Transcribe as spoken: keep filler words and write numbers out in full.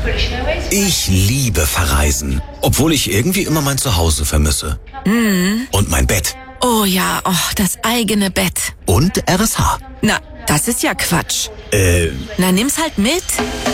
Ich liebe Verreisen, obwohl ich irgendwie immer mein Zuhause vermisse. Mhm. Und mein Bett. Oh ja, oh, das eigene Bett. Und R S H. Na, das ist ja Quatsch. Äh... Na, nimm's halt mit.